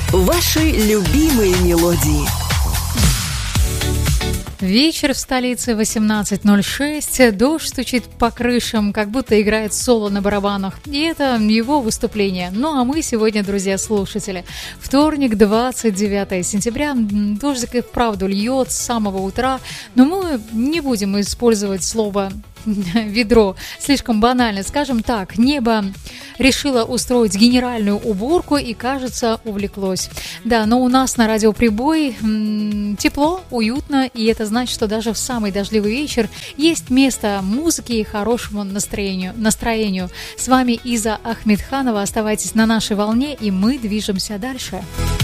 Ваши любимые мелодии. Вечер в столице 18:06, дождь стучит по крышам, как будто играет соло на барабанах, и это его выступление. Ну а мы сегодня, друзья слушатели, вторник, 29 сентября, дождик и вправду льет с самого утра, но мы не будем использовать слово ведро, слишком банально. Скажем так, небо решило устроить генеральную уборку и, кажется, увлеклось. Да, но у нас на радио Прибой тепло, уютно, и это значит, что даже в самый дождливый вечер есть место музыке и хорошему настроению. С вами Иза Ахмедханова. Оставайтесь на нашей волне, и мы движемся дальше.